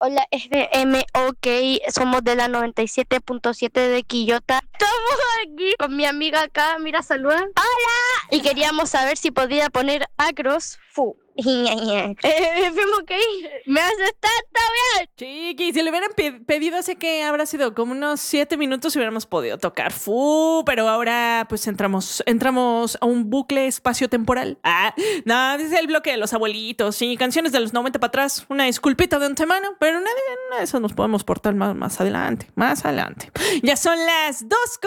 Hola, FM, ok, somos de la 97.7 de Quillota. Estamos aquí con mi amiga acá, mira, saluda. ¡Hola! Y queríamos saber si podía poner Acros Fu. FM, ok, me hace tanto bien. Chiqui, si le hubieran pedido hace que habrá sido como unos 7 minutos hubiéramos podido tocar pero ahora pues entramos a un bucle espacio-temporal. No, es el bloque de los abuelitos, sí, canciones de los 90 para atrás, una disculpita de antemano, pero una de esas nos podemos portar más adelante. Ya son las 2.